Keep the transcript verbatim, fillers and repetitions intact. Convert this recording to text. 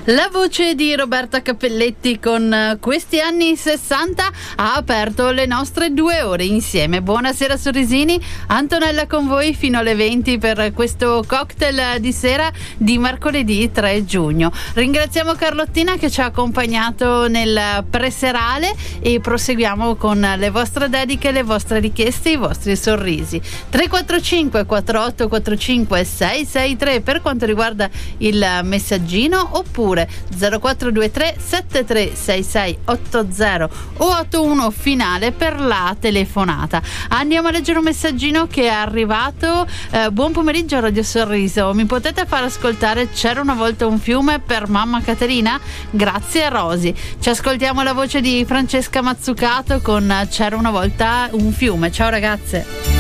La voce di Roberta Cappelletti con Questi anni sessanta ha aperto le nostre due ore insieme. Buonasera sorrisini, Antonella con voi fino alle venti per questo cocktail di sera di mercoledì tre giugno. Ringraziamo Carlottina che ci ha accompagnato nel preserale e proseguiamo con le vostre dediche, le vostre richieste, i vostri sorrisi. tre quattro cinque quattro otto quattro cinque sei sei tre per quanto riguarda il messaggino, oppure zero quattro due tre sette tre sei sei otto zero o ottantuno finale per la telefonata. Andiamo a leggere un messaggino che è arrivato. Eh, buon pomeriggio Radio Sorriso, mi potete far ascoltare C'era una volta un fiume per mamma Caterina? Grazie Rosi. Ci ascoltiamo la voce di Francesca Mazzucato con C'era una volta un fiume. Ciao ragazze.